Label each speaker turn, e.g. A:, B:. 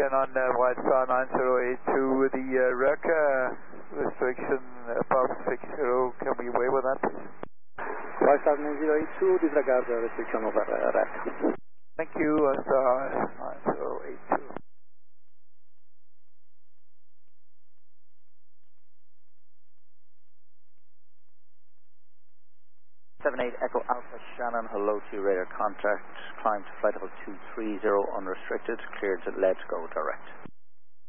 A: again on Wildstar 9082 with the RECA restriction above 60. Can we waive with that, please?
B: Wildstar 9082, disregard the restriction over RECA.
A: Thank you, Wildstar 9082.
C: 78 Echo Alpha Shannon, hello to you, radar contact, climb to flight level 230 unrestricted, cleared to let's go direct.